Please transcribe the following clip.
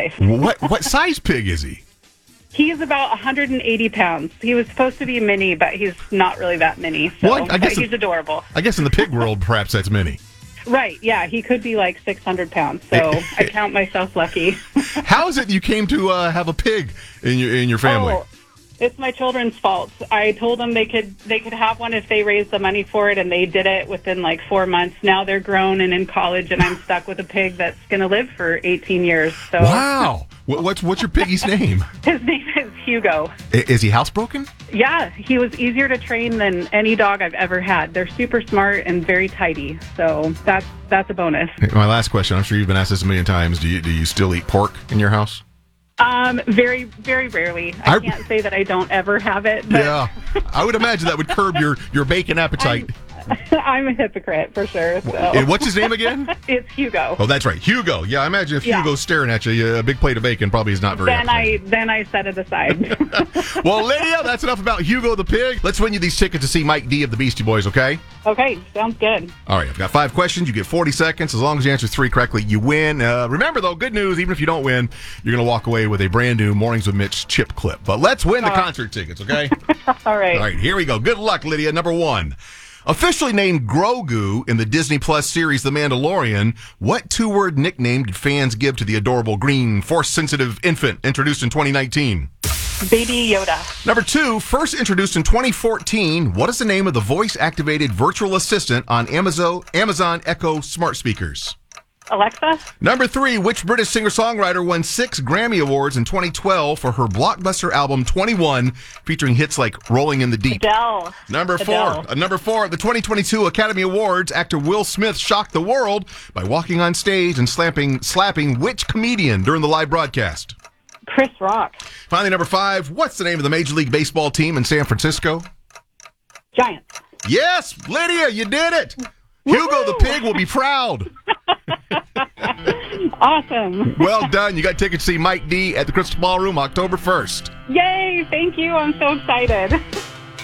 life. What size pig is he? He's about 180 pounds. He was supposed to be mini, but he's not really that mini. So Well, I guess but he's adorable. I guess in the pig world, perhaps that's mini. Right, yeah. He could be like 600 pounds, so I count myself lucky. How is it you came to have a pig in your family? Oh, it's my children's fault. I told them they could have one if they raised the money for it, and they did it within like 4 months. Now they're grown and in college, and I'm stuck with a pig that's going to live for 18 years. So Wow. What's your piggy's name? His name is Hugo. Is he housebroken? Yeah, he was easier to train than any dog I've ever had. They're super smart and very tidy, so that's a bonus. My last question, I'm sure you've been asked this a million times. Do you still eat pork in your house? Very, very rarely. I can't say that I don't ever have it. But Yeah. I would imagine that would curb your bacon appetite. I'm a hypocrite for sure. So. And what's his name again? It's Hugo. Oh, that's right. Hugo. Yeah, I imagine if Hugo's staring at you, a big plate of bacon probably is not very Then I set it aside. Well, Lydia, that's enough about Hugo the pig. Let's win you these tickets to see Mike D of the Beastie Boys, okay? Okay, sounds good. All right, I've got 5 questions. You get 40 seconds. As long as you answer 3 correctly, you win. Remember, though, good news, even if you don't win, you're going to walk away with a brand new Mornings with Mitch chip clip. But let's win the concert tickets, okay? All right. All right, here we go. Good luck, Lydia. Number 1. Officially named Grogu in the Disney Plus series The Mandalorian, what 2-word nickname did fans give to the adorable green, force-sensitive infant introduced in 2019? Baby Yoda. Number 2, first introduced in 2014, what is the name of the voice-activated virtual assistant on Amazon Echo smart speakers? Alexa. Number 3, which British singer-songwriter won 6 Grammy Awards in 2012 for her blockbuster album 21, featuring hits like Rolling in the Deep? Adele. Number 4, the 2022 Academy Awards, actor Will Smith shocked the world by walking on stage and slapping which comedian during the live broadcast? Chris Rock. Finally, number 5, what's the name of the Major League Baseball team in San Francisco? Giants. Yes, Lydia, you did it. Hugo the pig will be proud. Awesome. Well done. You got tickets to see Mike D at the Crystal Ballroom October 1st. Yay, thank you. I'm so excited.